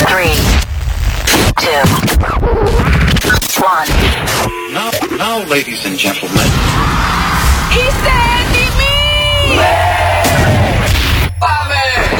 3, 2, 1. Now, ladies and gentlemen. He said